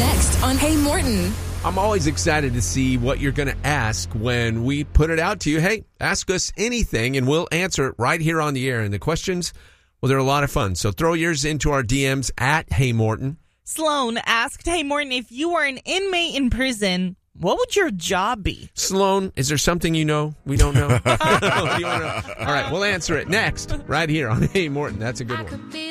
Next on Hey Morton. I'm always excited to see what you're going to ask when we put it out to you. Hey, ask us anything, and we'll answer it right here on the air. And the questions, well, they're a lot of fun. So throw yours into our DMs at Hey Morton. Sloan asked, Hey Morton, if you were an inmate in prison, what would your job be? Sloan, is there something you know we don't know? All right, we'll answer it next right here on Hey Morton. That's a good one.